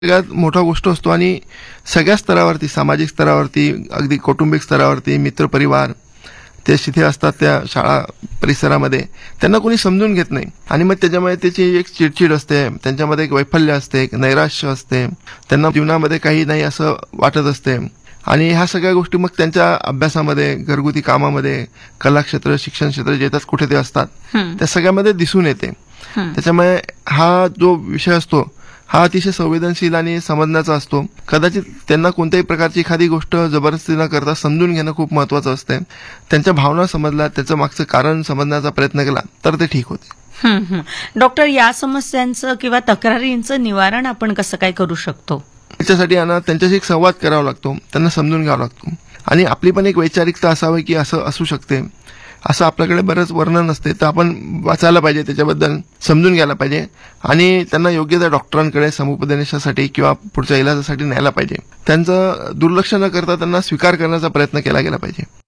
सगळ्यात मोठा गोष्ट असतो आणि सगळ्या स्तरावरती, सामाजिक स्तरावरती, अगदी कौटुंबिक स्तरावरती, मित्रपरिवार ते तिथे असतात त्या शाळा परिसरामध्ये, त्यांना कोणी समजून घेत नाही आणि मग त्याच्यामुळे त्याची एक चिडचिड असते, त्यांच्यामध्ये एक वैफल्य असते, एक नैराश्य असते, त्यांना जीवनामध्ये काही नाही असं वाटत असते आणि ह्या सगळ्या गोष्टी मग त्यांच्या अभ्यासामध्ये, घरगुती कामामध्ये, कलाक्षेत्र, शिक्षण क्षेत्र जे कुठे ते असतात त्या सगळ्यामध्ये दिसून येते. त्याच्यामुळे हा जो विषय असतो हा अतिशय संवेदनशील आणि समजण्याचा असतो. कदाचित त्यांना कोणत्याही प्रकारची एखादी गोष्ट जबरदस्ती न करता समजून घेणं खूप महत्वाचं असते. त्यांच्या भावना समजल्या, त्याचं मागचं कारण समजण्याचा प्रयत्न केला तर ते ठीक होते. डॉक्टर, या समस्यांचं किंवा तक्रारींचं निवारण आपण कसं काय करू शकतो? त्याच्यासाठी त्यांच्याशी एक संवाद करावा लागतो, त्यांना समजून घ्यावा लागतो आणि आपली पण एक वैचारिकता असावी की असं असू शकते, असं आपल्याकडे बरंच वर्णन असते, तर आपण वाचायला पाहिजे, त्याच्याबद्दल समजून घ्यायला पाहिजे आणि त्यांना योग्य त्या डॉक्टरांकडे समुपदेशनासाठी किंवा पुढच्या इलाजासाठी न्यायला पाहिजे. त्यांचं दुर्लक्ष न करता त्यांना स्वीकार करण्याचा प्रयत्न केला गेला पाहिजे.